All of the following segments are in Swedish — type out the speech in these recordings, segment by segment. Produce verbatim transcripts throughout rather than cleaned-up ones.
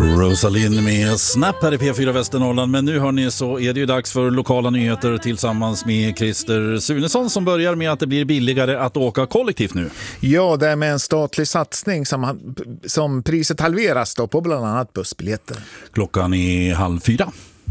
Rosalind med Snap här i P fyra Västernorrland. Men nu hörni, så är det ju dags för lokala nyheter tillsammans med Christer Sunesson som börjar med att det blir billigare att åka kollektivt nu. Ja, det är med en statlig satsning som, som priset halveras då på bland annat bussbiljetter. Klockan är halv fyra.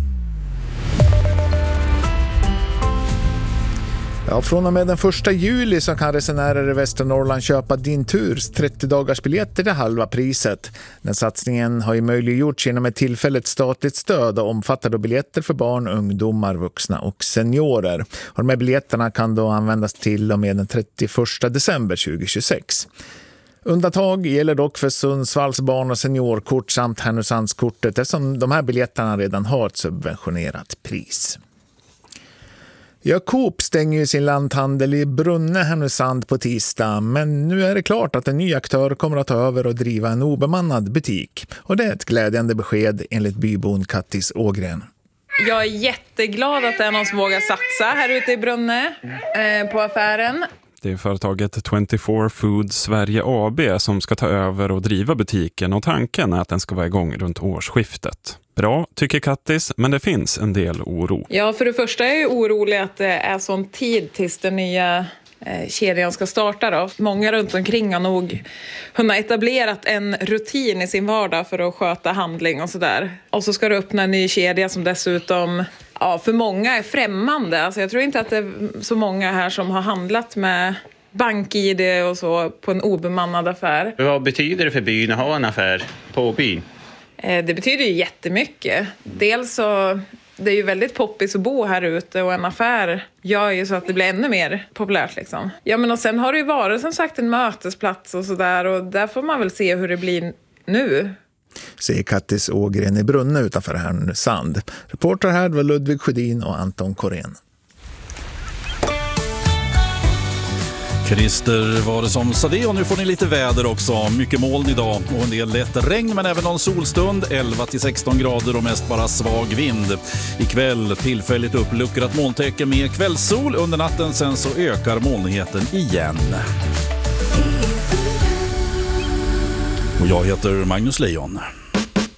Ja, från och med den första juli så kan resenärer i Västernorrland köpa Din Turs trettio dagars biljetter till halva priset. Den satsningen har ju möjliggjorts genom ett tillfälligt statligt stöd och omfattar då biljetter för barn, ungdomar, vuxna och seniorer. Och de här biljetterna kan då användas till och med den trettioförsta december tjugohundratjugosex. Undantag gäller dock för Sundsvalls barn- och seniorkort samt Härnösandskortet eftersom de här biljetterna redan har ett subventionerat pris. Ja, Coop stänger ju sin lanthandel i Brunne, Härnösand på tisdag, men nu är det klart att en ny aktör kommer att ta över och driva en obemannad butik. Och det är ett glädjande besked enligt bybon Kattis Ågren. Jag är jätteglad att det är någon som vågar satsa här ute i Brunne eh, på affären. Det är företaget tjugofyra Food Sverige A B som ska ta över och driva butiken och tanken är att den ska vara igång runt årsskiftet. Bra, tycker Kattis, men det finns en del oro. Ja, för det första är jag orolig att det är sån tid tills den nya eh, kedjan ska starta då. Många runt omkring har nog hunnit etablerat en rutin i sin vardag för att sköta handling och sådär. Och så ska det öppna en ny kedja som dessutom ja, för många är främmande. Alltså jag tror inte att det är så många här som har handlat med bank-I D och så på en obemannad affär. Vad betyder det för byn att ha en affär på byn? Det betyder ju jättemycket. Dels så det är ju väldigt poppis att bo här ute och en affär gör ju så att det blir ännu mer populärt liksom. Ja, men och sen har det ju varit som sagt en mötesplats och sådär och där får man väl se hur det blir nu. Säger Kattis Ågren i Brunne utanför Härnösand. Reporter här var Ludvig Sjödin och Anton Korén. Christer var det som sa det och nu får ni lite väder också. Mycket moln idag och en del lätt regn men även någon solstund. elva till sexton grader och mest bara svag vind. Ikväll tillfälligt uppluckrat molntäcke med kvällssol. Under natten sen så ökar molnigheten igen. Och jag heter Magnus Lejon.